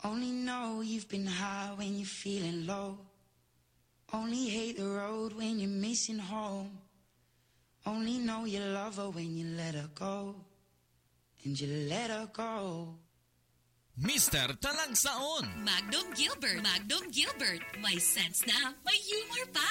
Only know you've been high when you're feeling low. Only hate the road when you're missing home. Only know you love her when you let her go. And you let her go. Mr. Talagsaon. Magnum Gilbert. Magnum Gilbert. May sense na, may humor pa.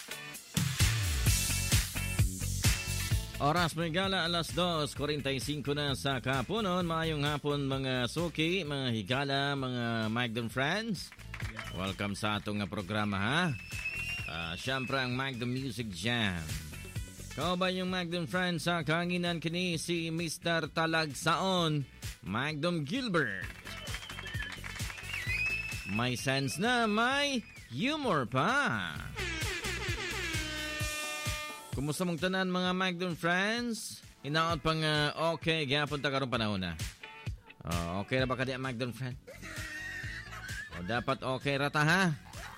Oras may gala, alas 2:45 na sa kapunon. Maayong hapon mga suki, mga higala, mga Magnum friends. Welcome sa atong programa ha. Siyempre ang Magnum Music Jam. Kau ba yung Magnum friends sa kanginan kini si Mr. Talagsaon, Magnum Gilbert. May sense na, may humor pa. Kumusta mong tanan mga Magnum friends? Inaot pang okay, gyapon ta karong panahon na. Okay na ba kadi Magnum friend? Dapat okay ra ta ha.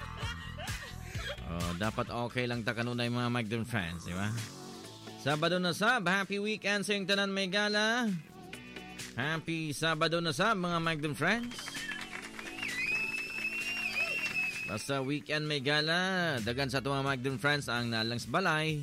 Dapat okay lang ta kanunay mga Magnum friends, di ba? Sabado na sab, happy weekend sa yung tanan may gala. Happy Sabado na sab mga Magnum friends. Basta weekend may gala, dagan sa mga Magnum friends ang nalang sa balay.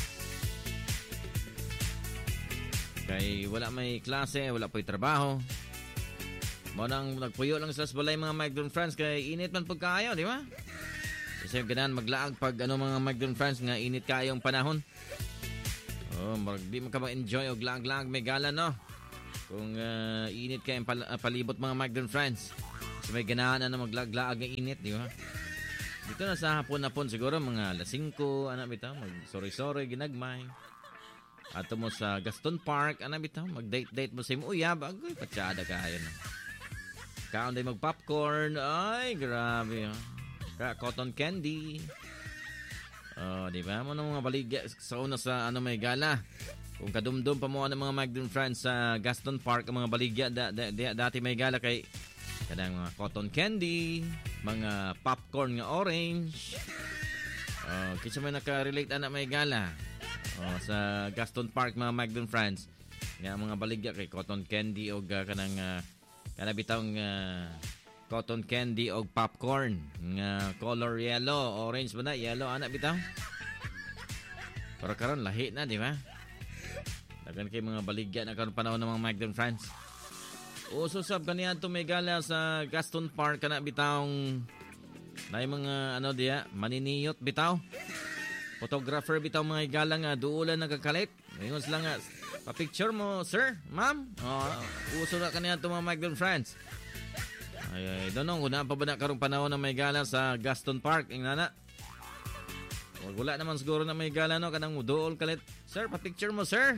Kay wala may klase, wala po'y trabaho. Monang nagpuyo lang sa balay mga Magnum friends kay init man pag kayo, di ba? Kasi ganan maglaag pag mga Magnum friends nga init kayong panahon. Di mo ka ma-enjoy o glag-lag may gala, no? Kung init kayong palibot mga Magnum friends. Kasi may ganahan na maglag-laag ng init, di ba? Dito na sa hapon-hapon siguro mga alas 5, bitaw, mag-sorry-sorry, ginagmay. Ato mo sa Gaston Park, bitaw, mag-date-date mo sa imo uyab, agoy, patsyada kayo na. Kaon day mag-popcorn, ay, grabe. Cotton candy. Di ba? Mo mga baligya sa una sa may gala. Kung kadumdum pa mo ang mga Magnum friends sa Gaston Park, ang mga baligya dati may gala kay kadang mga cotton candy, mga popcorn nga orange. Kasi may naka-relate may gala. Sa Gaston Park mga Magnum friends. Nga mga baligya kay cotton candy o kanang kanabitang cotton candy o popcorn nga color yellow, orange ba na? Yellow bitaw. Pero karon lahi na, di ba? Dagan kay mga baligya na karon panahon ng mga Magnum friends. Uso sab kaniya to may gala sa Gaston Park kana bitawng nay mga diya maniniyot bitaw. Photographer bitaw mga gala nga duulan nagkakalit. Ngayon sila nga pa-picture mo, sir, ma'am. Uso na kaniya to mga Magnum friends. Ay, donong una pa ba na karong panahon na may gala sa Gaston Park, ingana? Wala naman siguro na may gala no kanang duol kalit. Sir, pa-picture mo, sir.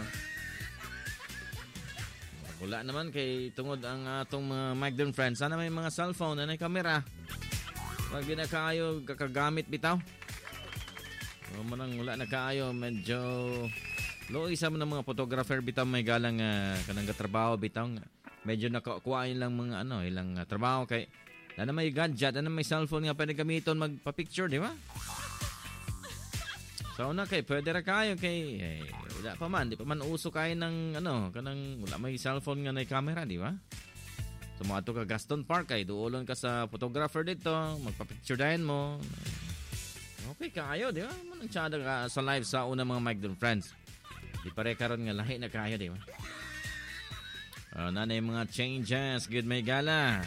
Wala naman kay tungod ang atong mga Magnum friends. Sana may mga cellphone na kamera. Pag ginakayo kakagamit bitaw. Manang wala na kaayo medyo low isa man ng mga photographer bitaw may galang kanang trabaho bitaw. Medyo nakakuhain lang mga ilang trabaho kay na may gadget, na may cellphone nga pwede gamiton magpa-picture, di ba? So na kay pwede ra kayo kay wala pa man, di pa man uso kayo ng kanang wala may cellphone nga na camera, di ba? So mo ato ka Gaston Park kay duolon ka sa photographer dito, magpa-picture dayon mo. Okay kayo, di ba? Manang tsada ka sa live sa una mga Magnum friends. Di pare karon nga lahi na kayo, di ba? Nanay mga changes, good may gala.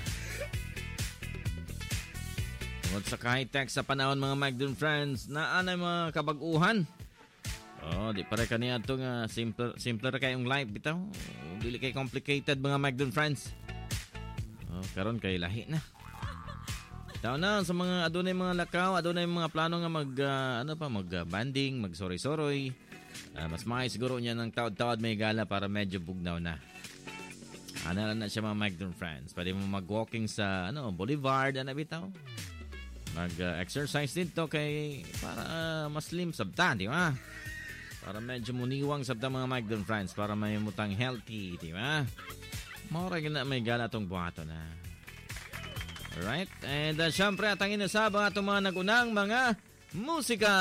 Tungod sa high-tech sa panahon mga Magnum friends, na anay mga kabag-uhan. Di pare kaniya ito nga simpler kayong life bitaw. Dili kay complicated mga Magnum friends. Karon kay lahi na. Tao na sa mga adunay mga lakaw, adunay mga plano nga mag-banding, mag-soroy-soroy. Mas may siguro niya ng taod-taod may gala para medyo bugnaw na. Na siya mga Magnum friends. Pwede mo mag-walking sa Boulevard, bitaw. Mag-exercise dito kay para mas slim sabta, di ba? Para medyo muniwang sabta mga Magnum friends para may mutang healthy, di ba? Maura na may gala tong buhato na. Alright? And syempre atangin na sa atong mga nagunang mga musika.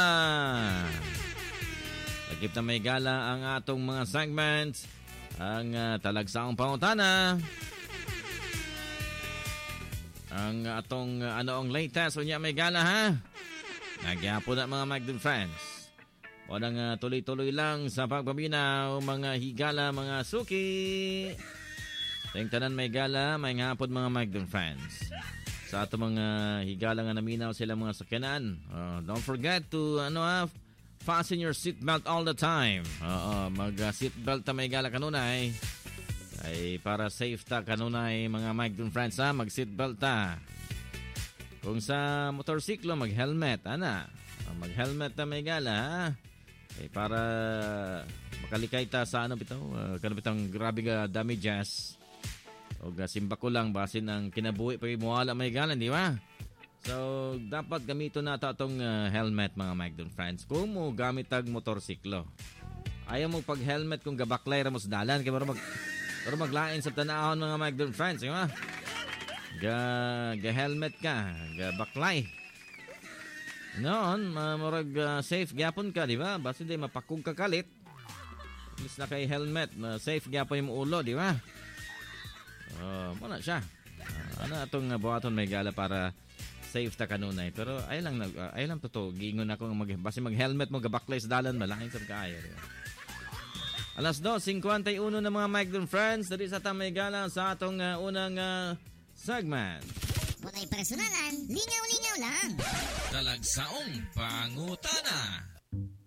Nagkip na may gala ang atong mga segments. Ang talagsaong pangutana. ang atong ang latest unya may gala ha. Nagyapo na mga Magdon friends. Walang tuloy-tuloy lang sa pagpaminaw mga higala mga suki. Tingtanan may gala may ngapod mga Magdon friends. Sa ato mga higala nga naminaw sila mga sakyanan. Don't forget to fasten your seatbelt all the time. Mag-seatbelt ta may gala kanunay. Ay para safe ta kanunay mga Magdon friends ha. Mag-seatbelt ta. Kung sa motorsiklo mag-helmet ana. Mag-helmet ta may gala ha. Ay para makalikay ta sa kanabitang grabe ga damages. O simba ko lang basin ang kinabuhi pa muwala may gala di ba? So dapat gamito na ta itong helmet mga Magdon friends. Kung mo gamit tag motorsiklo. Ayaw mo pag helmet kung gabaklay ra mo sa dalan kay pero maglain sa tanahon mga Magdon friends, di ba? Ga-helmet ka, ga-baklay. Noon, murag safe gyapon ka, di ba? Basta di mapakug ka kalit. Ilis na kay helmet, safe gyapon yung ulo, di ba? Muna siya. Ano atong buhaton may gala para safe ta kanunay. Pero ay lang totoo, giingon ako basta mag-helmet mo, ga-baklay sa dalan, malaking sa kaayo, di ba? Alas 2:51 na mga Magdon friends. Dali sa tamay gala sa atong unang segment. Walay personalan, lingaw-lingaw lang. Talagsaong pangutana.